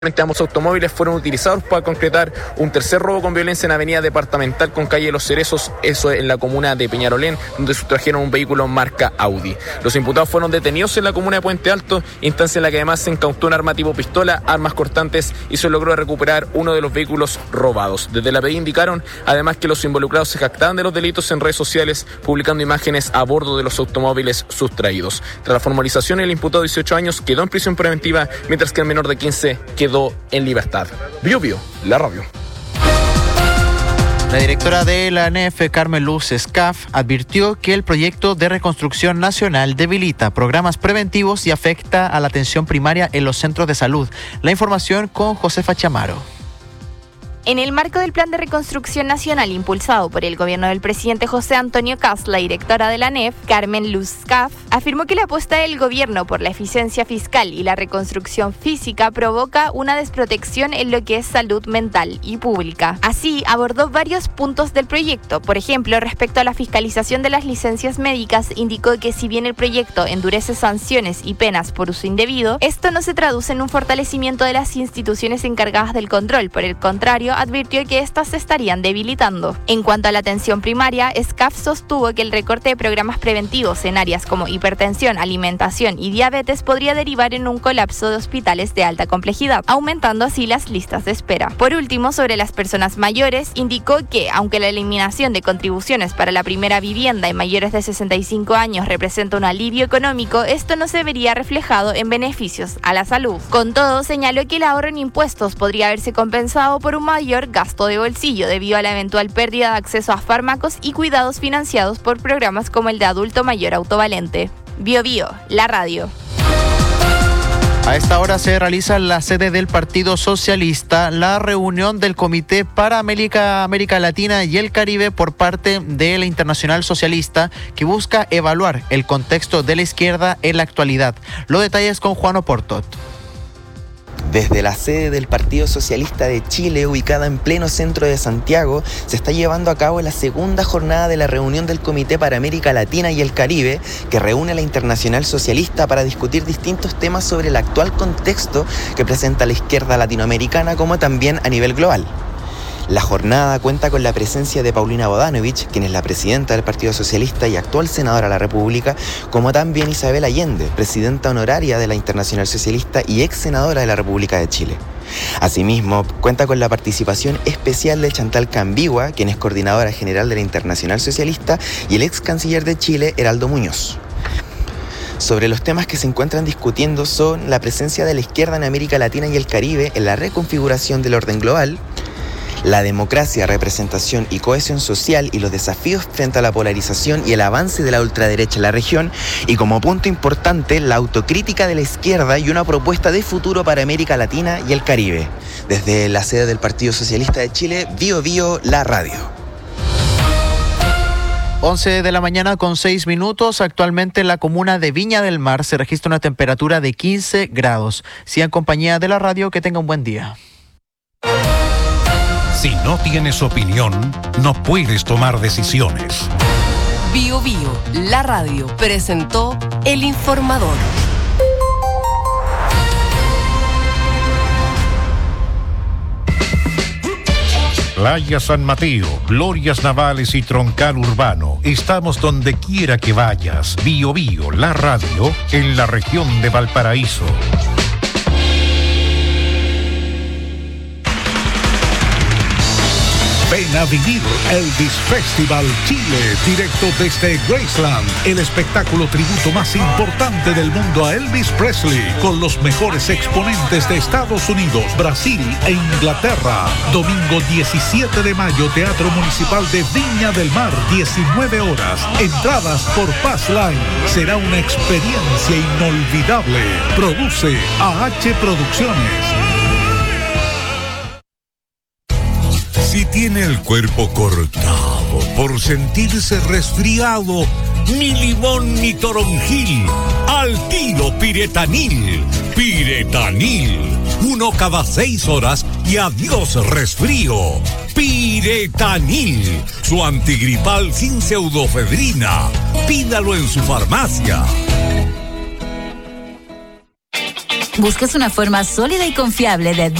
Ambos automóviles fueron utilizados para concretar un tercer robo con violencia en avenida departamental con calle Los Cerezos, eso en la comuna de Peñarolén, donde sustrajeron un vehículo marca Audi. Los imputados fueron detenidos en la comuna de Puente Alto, instancia en la que además se incautó un arma tipo pistola, armas cortantes y se logró recuperar uno de los vehículos robados. Desde la PDI indicaron además que los involucrados se jactaban de los delitos en redes sociales, publicando imágenes a bordo de los automóviles sustraídos. Tras la formalización, el imputado de 18 años quedó en prisión preventiva, mientras que el menor de 15 quedó en libertad. Bio, la radio. La directora de la ANEF, Carmen Luz Escaf, advirtió que el proyecto de reconstrucción nacional debilita programas preventivos y afecta a la atención primaria en los centros de salud. La información con Josefa Chamaro. En el marco del Plan de Reconstrucción Nacional impulsado por el gobierno del presidente José Antonio Kast, la directora de la ANEF, Carmen Luz Escaf, afirmó que la apuesta del gobierno por la eficiencia fiscal y la reconstrucción física provoca una desprotección en lo que es salud mental y pública. Así, abordó varios puntos del proyecto. Por ejemplo, respecto a la fiscalización de las licencias médicas, indicó que si bien el proyecto endurece sanciones y penas por uso indebido, esto no se traduce en un fortalecimiento de las instituciones encargadas del control. Por el contrario, advirtió que éstas se estarían debilitando. En cuanto a la atención primaria, Escaf sostuvo que el recorte de programas preventivos en áreas como hipertensión, alimentación y diabetes podría derivar en un colapso de hospitales de alta complejidad, aumentando así las listas de espera. Por último, sobre las personas mayores, indicó que, aunque la eliminación de contribuciones para la primera vivienda en mayores de 65 años representa un alivio económico, esto no se vería reflejado en beneficios a la salud. Con todo, señaló que el ahorro en impuestos podría haberse compensado por un mayor gasto de bolsillo debido a la eventual pérdida de acceso a fármacos y cuidados financiados por programas como el de adulto mayor autovalente. Bio, la radio. A esta hora se realiza en la sede del Partido Socialista la reunión del Comité para América Latina y el Caribe por parte de la Internacional Socialista, que busca evaluar el contexto de la izquierda en la actualidad. Los detalles con Juan Oportot. Desde la sede del Partido Socialista de Chile, ubicada en pleno centro de Santiago, se está llevando a cabo la segunda jornada de la reunión del Comité para América Latina y el Caribe, que reúne a la Internacional Socialista para discutir distintos temas sobre el actual contexto que presenta la izquierda latinoamericana, como también a nivel global. La jornada cuenta con la presencia de Paulina Bodanovich, quien es la presidenta del Partido Socialista y actual senadora de la República, como también Isabel Allende, presidenta honoraria de la Internacional Socialista y ex senadora de la República de Chile. Asimismo, cuenta con la participación especial de Chantal Cambigua, quien es coordinadora general de la Internacional Socialista, y el ex canciller de Chile, Heraldo Muñoz. Sobre los temas que se encuentran discutiendo son la presencia de la izquierda en América Latina y el Caribe en la reconfiguración del orden global, la democracia, representación y cohesión social y los desafíos frente a la polarización y el avance de la ultraderecha en la región, y como punto importante, la autocrítica de la izquierda y una propuesta de futuro para América Latina y el Caribe. Desde la sede del Partido Socialista de Chile, Bio, la radio. 11 de la mañana con 6 minutos. Actualmente en la comuna de Viña del Mar se registra una temperatura de 15 grados. Sigan en compañía de la radio, que tenga un buen día. Si no tienes opinión, no puedes tomar decisiones. Bio, la radio, presentó El Informador. Playa San Mateo, Glorias Navales y Troncal Urbano. Estamos donde quiera que vayas. Bio, la radio, en la región de Valparaíso. Ven a vivir Elvis Festival Chile, directo desde Graceland, el espectáculo tributo más importante del mundo a Elvis Presley, con los mejores exponentes de Estados Unidos, Brasil e Inglaterra. Domingo 17 de mayo, Teatro Municipal de Viña del Mar, 19 horas. Entradas por Passline. Será una experiencia inolvidable. Produce AH Producciones. Si tiene el cuerpo cortado por sentirse resfriado, ni limón ni toronjil, al tiro Piretanil. Piretanil, 1 cada 6 horas y adiós resfrío. Piretanil, su antigripal sin pseudofedrina. Pídalo en su farmacia. ¿Buscas una forma sólida y confiable de